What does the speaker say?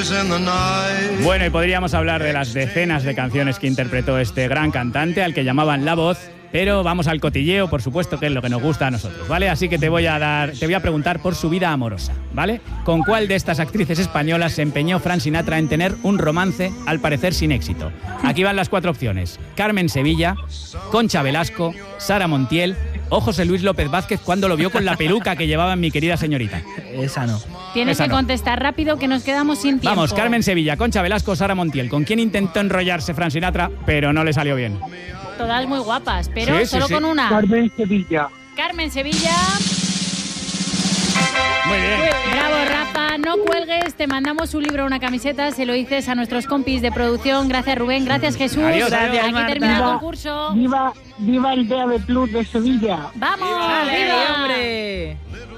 Bueno, y podríamos hablar de las decenas de canciones que interpretó este gran cantante, al que llamaban La Voz, pero vamos al cotilleo, por supuesto, que es lo que nos gusta a nosotros, ¿vale? Así que te voy a preguntar por su vida amorosa, ¿vale? ¿Con cuál de estas actrices españolas se empeñó Frank Sinatra en tener un romance, al parecer sin éxito? Aquí van las 4 opciones: Carmen Sevilla, Concha Velasco, Sara Montiel o José Luis López Vázquez cuando lo vio con la peluca que llevaba mi querida señorita. Esa no. Tienes que contestar rápido, que nos quedamos sin tiempo. Vamos, Carmen Sevilla, Concha Velasco, Sara Montiel. ¿Con quién intentó enrollarse Frank Sinatra, pero no le salió bien? Todas muy guapas, pero Sí, solo sí. con una. Carmen Sevilla. Carmen Sevilla. Muy bien. Bravo, Rafa. No cuelgues, te mandamos un libro o una camiseta, se lo dices a nuestros compis de producción. Gracias, Rubén. Gracias, Jesús. Adiós, adiós, Aquí Marta. termina el concurso. Viva el DAB Plus de Sevilla. ¡Vamos! ¡Vale, ¡Viva! hombre!